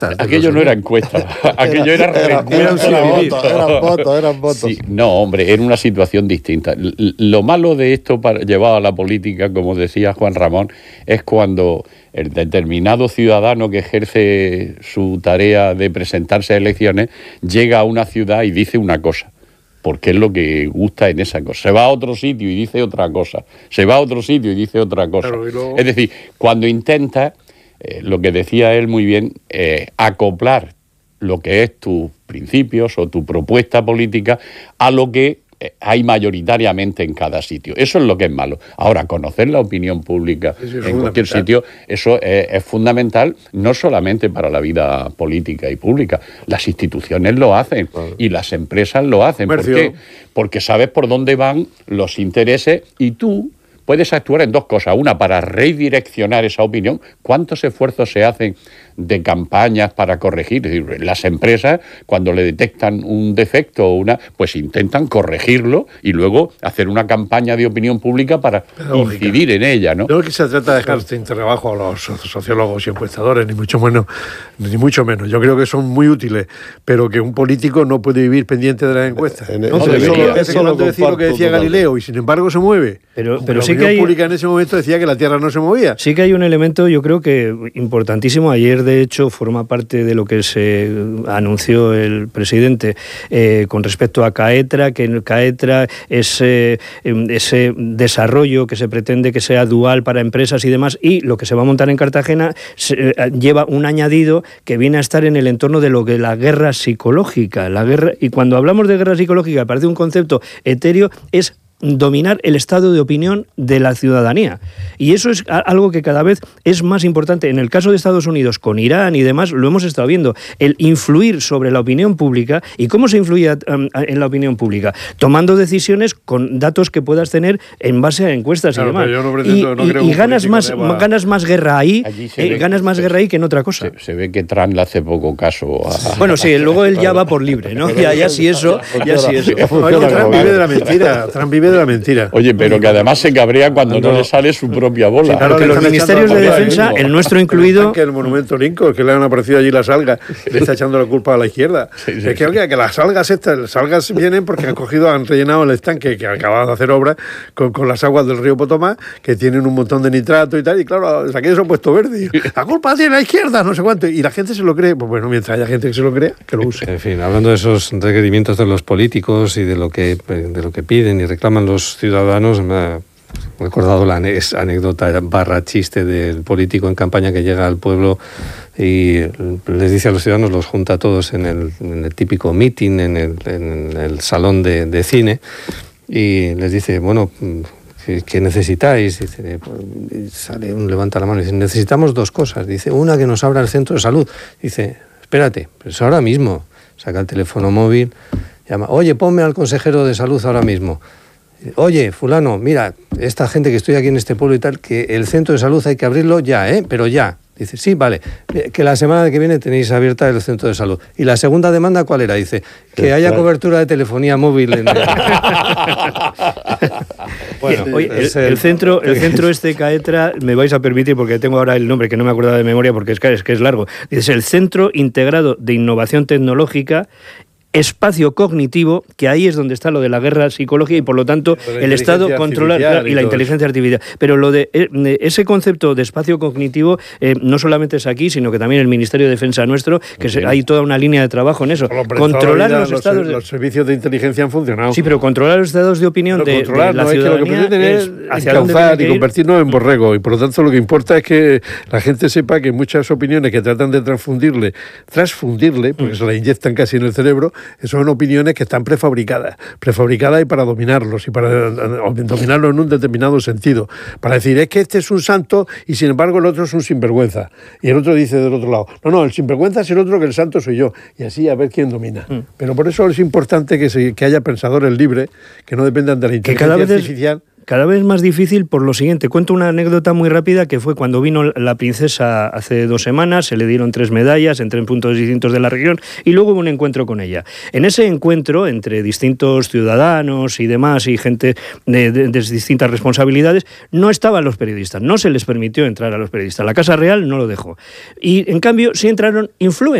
Aquello no era encuesta, aquello era eran votos. Sí, no, hombre, era una situación distinta. Lo malo de esto llevado a la política, como decía Juan Ramón, es cuando el determinado ciudadano que ejerce su tarea de presentarse a elecciones llega a una ciudad y dice una cosa, porque es lo que gusta en esa cosa. Se va a otro sitio y dice otra cosa, se va a otro sitio y dice otra cosa. Claro, es decir, cuando intenta... lo que decía él muy bien, acoplar lo que es tus principios o tu propuesta política a lo que hay mayoritariamente en cada sitio. Eso es lo que es malo. Ahora, conocer la opinión pública en cualquier sitio, eso es fundamental, no solamente para la vida política y pública. Las instituciones lo hacen y las empresas lo hacen. ¿Por qué? Porque sabes por dónde van los intereses y tú puedes actuar en dos cosas. Una, para redireccionar esa opinión. ¿Cuántos esfuerzos se hacen de campañas para corregir? Es decir, las empresas, cuando le detectan un defecto, pues intentan corregirlo y luego hacer una campaña de opinión pública para incidir en ella, ¿no? No es que se trata de dejar sin trabajo a los sociólogos y encuestadores, ni mucho menos. Yo creo que son muy útiles, pero que un político no puede vivir pendiente de las encuestas. Eso decir lo que decía Galileo, y sin embargo se mueve. Pero sí que pública en ese momento decía que la Tierra no se movía. Sí que hay un elemento, yo creo que importantísimo. Ayer, de hecho, forma parte de lo que se anunció el presidente con respecto a Caetra, que en Caetra ese desarrollo que se pretende que sea dual para empresas y demás, y lo que se va a montar en Cartagena lleva un añadido que viene a estar en el entorno de lo que la guerra psicológica. Y cuando hablamos de guerra psicológica, parece un concepto etéreo, es dominar el estado de opinión de la ciudadanía. Y eso es algo que cada vez es más importante. En el caso de Estados Unidos, con Irán y demás, lo hemos estado viendo. El influir sobre la opinión pública. ¿Y cómo se influye en la opinión pública? Tomando decisiones con datos que puedas tener en base a encuestas y demás. Y ganas más guerra ahí, guerra ahí que en otra cosa. Se ve que Trump le hace poco caso a... Bueno, sí, luego él ya va por libre, ¿no? Ya sí eso. Trump vive de la mentira. de la mentira. Oye, pero que además se cabrea cuando no le sale su propia bola. Sí, claro, que los ministerios de defensa, el nuestro incluido... Que el monumento Lincoln, que le han aparecido allí las algas, le está echando la culpa a la izquierda. Sí. Es que las algas vienen porque han rellenado el estanque que acaban de hacer obra con las aguas del río Potomá, que tienen un montón de nitrato y tal, y claro, aquello se ha puesto verde. La culpa tiene la izquierda, no sé cuánto. Y la gente se lo cree. Pues bueno, mientras haya gente que se lo crea, que lo use. En fin, hablando de esos requerimientos de los políticos y de lo que piden y reclaman los ciudadanos, me ha recordado la anécdota barra chiste del político en campaña que llega al pueblo y les dice a los ciudadanos, los junta a todos en el típico meeting, en el salón de cine, y les dice, bueno, ¿qué necesitáis? Dice, sale uno, levanta la mano y dice, necesitamos dos cosas. Dice, una, que nos abra el centro de salud. Dice, espérate, pero es ahora mismo. Saca el teléfono móvil, llama, oye, ponme al consejero de salud ahora mismo. Oye, fulano, mira, esta gente que estoy aquí en este pueblo y tal, que el centro de salud hay que abrirlo ya, pero ya. Dice, sí, vale, que la semana que viene tenéis abierta el centro de salud. ¿Y la segunda demanda cuál era? Dice, que haya cobertura de telefonía móvil en el... Bueno, oye, el centro Caetra, me vais a permitir, porque tengo ahora el nombre que no me acuerdo de memoria porque es que es largo. Dice, el Centro Integrado de Innovación Tecnológica, Espacio Cognitivo, que ahí es donde está lo de la guerra psicológica y por lo tanto el Estado controlar y la inteligencia artificial. Pero lo de ese concepto de espacio cognitivo no solamente es aquí, sino que también el Ministerio de Defensa nuestro, que hay toda una línea de trabajo en eso. Controlar los estados... Los servicios de inteligencia han funcionado. Sí, pero controlar los estados de opinión de la ciudadanía, lo que pretenden es encauzar y convertirnos en borregos, y por lo tanto lo que importa es que la gente sepa que muchas opiniones que tratan de transfundirle, porque se las inyectan casi en el cerebro, son opiniones que están prefabricadas y para dominarlos y para dominarlos en un determinado sentido. Para decir, es que este es un santo y sin embargo el otro es un sinvergüenza. Y el otro dice del otro lado, no, el sinvergüenza es el otro, que el santo soy yo. Y así a ver quién domina. Pero por eso es importante que haya pensadores libres, que no dependan de la inteligencia artificial. cada vez más difícil por lo siguiente. Cuento una anécdota muy rápida que fue cuando vino la princesa hace 2 semanas, se le dieron 3 medallas en 3 puntos distintos de la región y luego hubo un encuentro con ella. En ese encuentro, entre distintos ciudadanos y demás y gente de distintas responsabilidades, no estaban los periodistas, no se les permitió entrar a los periodistas. La Casa Real no lo dejó. Y en cambio sí entraron influencers.